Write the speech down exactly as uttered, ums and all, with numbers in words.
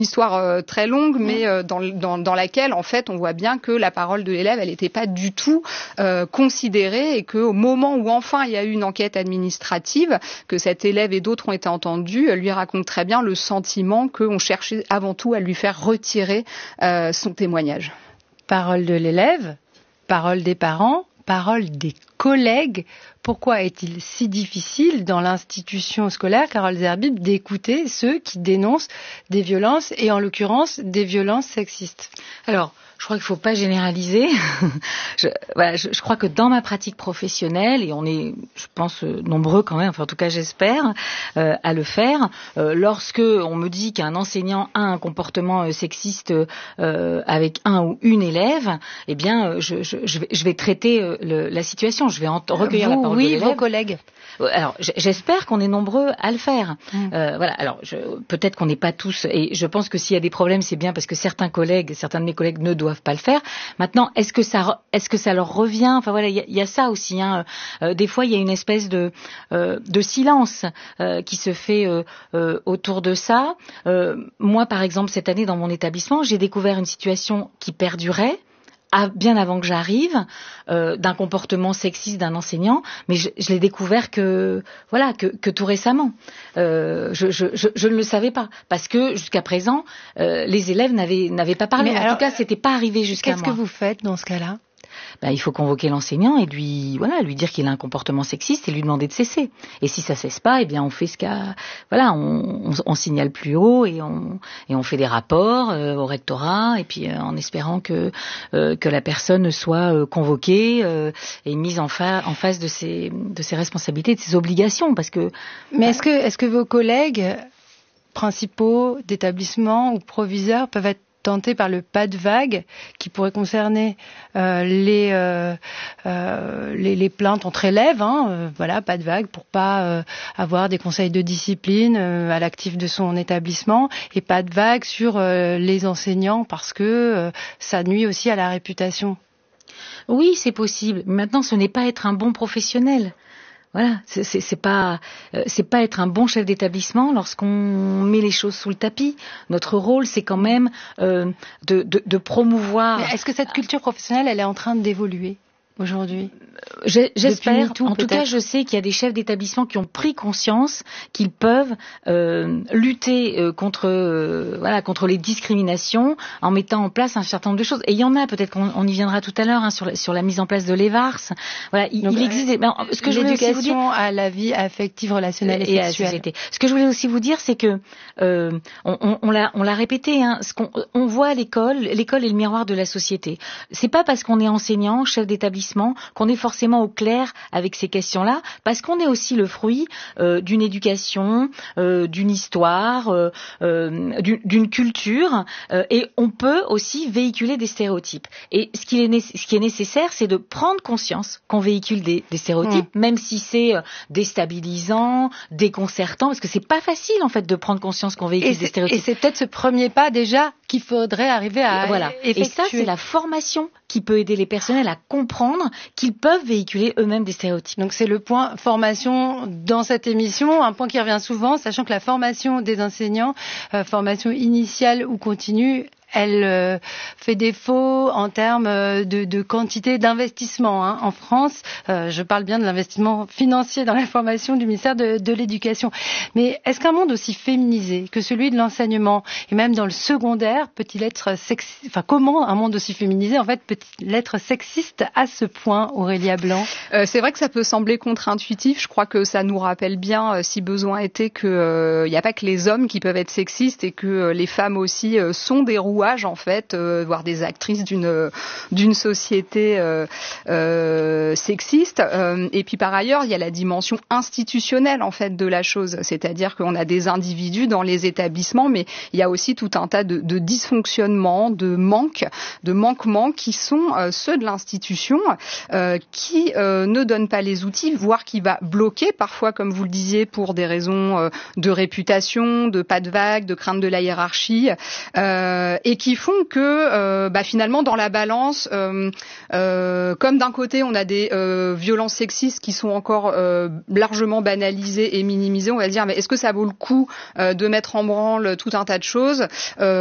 histoire euh, très longue, mais euh, dans, dans, dans laquelle, en fait, on voit bien que la parole de l'élève, elle n'était pas du tout euh, considérée et qu'au moment où, enfin, il y a eu une enquête administrative, que cet élève et d'autres ont été entendus, lui raconte très bien le sentiment qu'on cherchait avant tout à lui faire retirer euh, son témoignage. Parole de l'élève, parole des parents, parole des collègues. Pourquoi est-il si difficile dans l'institution scolaire, Carole Zerbib, d'écouter ceux qui dénoncent des violences et en l'occurrence des violences sexistes? Alors, je crois qu'il ne faut pas généraliser. je, voilà, je, je crois que dans ma pratique professionnelle, et on est, je pense, nombreux quand même, enfin en tout cas j'espère, euh, à le faire, euh, lorsque on me dit qu'un enseignant a un comportement euh, sexiste euh, avec un ou une élève, eh bien, je, je, je, vais, je vais traiter euh, le, la situation, je vais en, recueillir Vous, la parole oui, de l'élève. Vos collègues. Alors, j'espère qu'on est nombreux à le faire. Mmh. Euh, voilà. Alors, je, peut-être qu'on n'est pas tous, et je pense que s'il y a des problèmes, c'est bien parce que certains collègues, certains de mes collègues ne doivent pas le faire. Maintenant, est-ce que ça, est-ce que ça leur revient? Enfin voilà, il y, y a ça aussi. Hein. Euh, des fois, il y a une espèce de euh, de silence euh, qui se fait euh, euh, autour de ça. Euh, moi, par exemple, cette année dans mon établissement, j'ai découvert une situation qui perdurait. À, bien avant que j'arrive, euh, d'un comportement sexiste d'un enseignant, mais je, je l'ai découvert que voilà que, que tout récemment. Euh, je, je, je, je ne le savais pas parce que jusqu'à présent, euh, les élèves n'avaient n'avaient pas parlé. Mais en alors, tout cas, c'était pas arrivé jusqu'à moi. Qu'est-ce que vous faites dans ce cas-là? Ben, il faut convoquer l'enseignant et lui, voilà, lui dire qu'il a un comportement sexiste et lui demander de cesser. Et si ça cesse pas, eh bien, on fait ce qu'a, voilà, on, on, on signale plus haut et on, et on fait des rapports euh, au rectorat et puis euh, en espérant que euh, que la personne soit euh, convoquée euh, et mise en, fa- en face de ses de ses responsabilités, de ses obligations, parce que. Mais est-ce que est-ce que vos collègues principaux d'établissement ou proviseurs peuvent être tenté par le pas de vague qui pourrait concerner euh, les, euh, euh, les les plaintes entre élèves, hein, euh, voilà, pas de vague pour pas euh, avoir des conseils de discipline euh, à l'actif de son établissement et pas de vague sur euh, les enseignants parce que euh, ça nuit aussi à la réputation. Oui, c'est possible. Maintenant, ce n'est pas être un bon professionnel. Voilà, c'est, c'est, c'est pas, euh, c'est pas être un bon chef d'établissement lorsqu'on met les choses sous le tapis. Notre rôle, c'est quand même euh, de, de, de promouvoir. Mais est-ce que cette culture professionnelle, elle est en train d'évoluer aujourd'hui? J'espère. MeToo, en peut-être. Tout cas, je sais qu'il y a des chefs d'établissement qui ont pris conscience qu'ils peuvent euh, lutter euh, contre, euh, voilà, contre les discriminations en mettant en place un certain nombre de choses. Et il y en a, peut-être qu'on on y viendra tout à l'heure, hein, sur, la, sur la mise en place de l'E V A R S. Voilà, il, Donc, il existe. Ben, ce que je voulais aussi vous dire, à la vie affective, relationnelle et, et sexuelle. À la société. Ce que je voulais aussi vous dire, c'est que euh, on, on, on l'a, on l'a répété. Hein, ce qu'on on voit à l'école, l'école est le miroir de la société. C'est pas parce qu'on est enseignant, chef d'établissement, qu'on est forcément au clair avec ces questions-là, parce qu'on est aussi le fruit euh, d'une éducation, euh, d'une histoire, euh, euh, d'une, d'une culture, euh, et on peut aussi véhiculer des stéréotypes. Et ce qui est, né- ce qui est nécessaire, c'est de prendre conscience qu'on véhicule des, des stéréotypes, mmh. même si c'est euh, déstabilisant, déconcertant, parce que c'est pas facile en fait de prendre conscience qu'on véhicule des stéréotypes. Et c'est peut-être ce premier pas déjà qu'il faudrait arriver à voilà. effectuer. Et ça, c'est la formation qui peut aider les personnels à comprendre qu'ils peuvent véhiculer eux-mêmes des stéréotypes. Donc c'est le point formation dans cette émission, un point qui revient souvent, sachant que la formation des enseignants, euh, formation initiale ou continue, elle euh, fait défaut en termes de, de quantité d'investissement. Hein. En France, euh, je parle bien de l'investissement financier dans la formation du ministère de, de l'Éducation. Mais est-ce qu'un monde aussi féminisé que celui de l'enseignement, et même dans le secondaire, peut-il être sexiste? Enfin, comment un monde aussi féminisé, en fait, peut-il être sexiste à ce point, Aurélia Blanc? euh, C'est vrai que ça peut sembler contre-intuitif. Je crois que ça nous rappelle bien, euh, si besoin était, qu'il n'y euh, a pas que les hommes qui peuvent être sexistes et que euh, les femmes aussi euh, sont des rouages en fait, euh, voire des actrices d'une d'une société euh, euh, sexiste. Euh, et puis par ailleurs, il y a la dimension institutionnelle en fait de la chose, c'est-à-dire qu'on a des individus dans les établissements, mais il y a aussi tout un tas de, de dysfonctionnements, de manques, de manquements qui sont euh, ceux de l'institution, euh, qui euh, ne donnent pas les outils, voire qui va bloquer parfois, comme vous le disiez, pour des raisons euh, de réputation, de pas de vague, de crainte de la hiérarchie. Euh, et et qui font que euh, bah, finalement dans la balance, euh, euh, comme d'un côté on a des euh, violences sexistes qui sont encore euh, largement banalisées et minimisées, on va dire mais est-ce que ça vaut le coup euh, de mettre en branle tout un tas de choses euh,